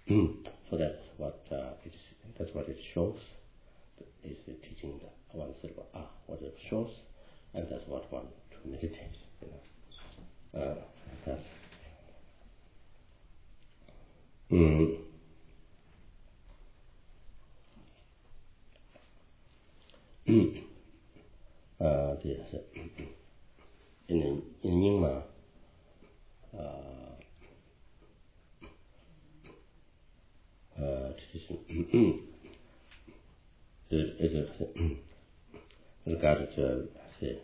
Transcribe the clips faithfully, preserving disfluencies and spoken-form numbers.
So that's what uh, it is, that's what it shows. Is the teaching the one sort of ah what it shows, and that's what one to meditate. You know, uh, that's. Mm. uh, the, in in Nyingma, uh, uh, tradition is is regarded to say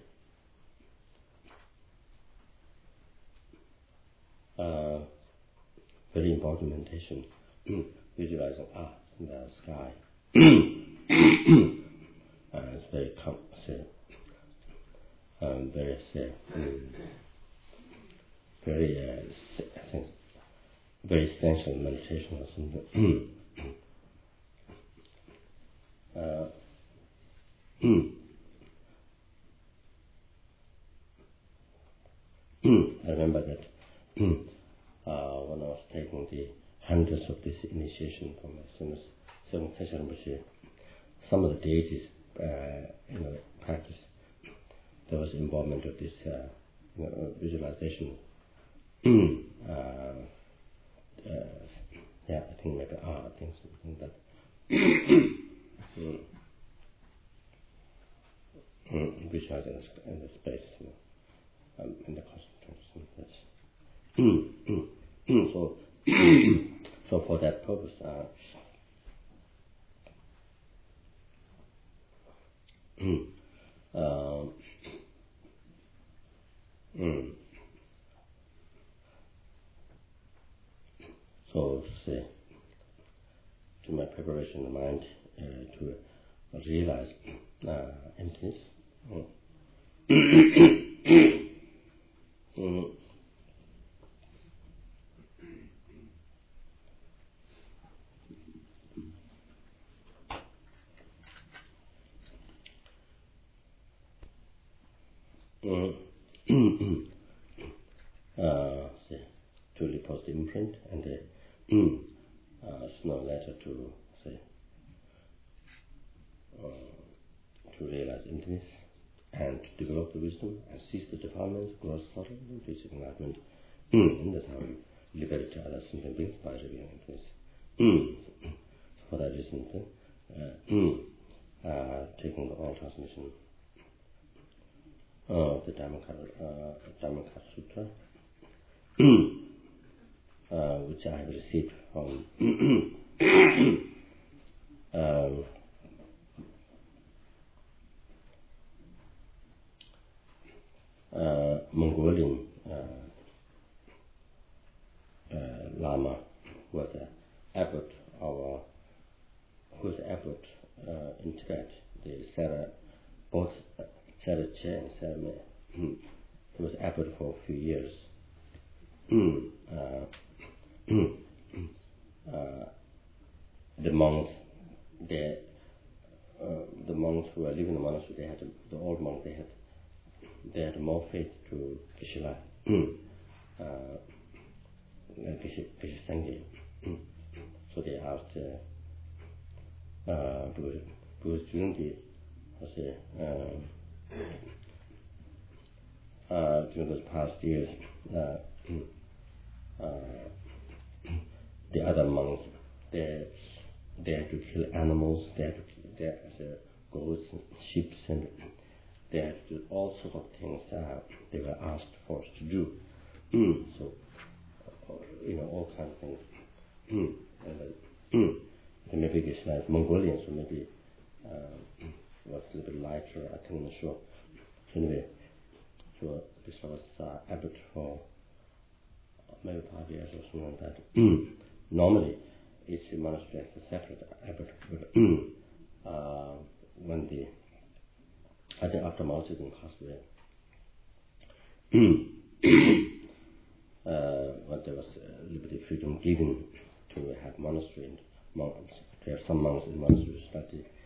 uh, very important meditation, visualizing ah in the sky. uh, it's very com- say, um, very say, um, very uh, I think very essential meditation or something. uh, I remember that uh, when I was taking the hundreds of this initiation from my Seven Session Rinpoche, some of the deities uh, you know, practice, there was involvement of this uh, you know, visualization. uh, uh, yeah, I think maybe ah, I think something that. mm. Mm, visualizing in the space, you know, um, in the concentration. That's mm, mm, mm. So, so for that purpose, uh, mm, uh, mm. so say to my preparation of mind uh, to realize uh, emptiness. Mm. mm. Mm. uh, say, to repose the imprint and uh, uh, sooner or later to say uh, to realize emptiness and to develop the wisdom and cease the defilements, gross subtle, reach enlightenment. And that's how you liberate others and beings by revealing emptiness. So for that reason, uh, uh, taking the all transmission of the Dhammakaya uh, Dhammakaya Sutra, uh, which I have received from um, uh, Mongolian uh, uh, Lama, who was an abbot of who was an abbot uh, in Tibet, the Sarah, both Sarah Che and Sarah Me. He was abbot for a few years. uh, uh, the monks, they, uh, the monks who were living in the monastery, they had the old monks. They had they had more faith to Geshe-la, uh, Geshe Sangye. So they asked, uh, uh, because, because during the, I say, uh, uh, during those past years, uh, uh, the other monks, they they had to kill animals, they had to kill they had to, uh, goats and sheep, and they had to do all sorts of things uh, they were asked for us to do. Mm. So, uh, you know, all kinds of things. Mm. And, uh, mm. They maybe Geshe-la is Mongolian, so maybe uh, was a little bit lighter, I think, I'm not sure. So anyway, so this was uh, abbot for maybe five years or something like that. Mm. Normally, each monastery has a separate abbot. But, mm. uh, when the I think after Mao Zedong passed away, uh, when there was uh, liberty, freedom given to have monastery and monks, to have some monks in monastery to study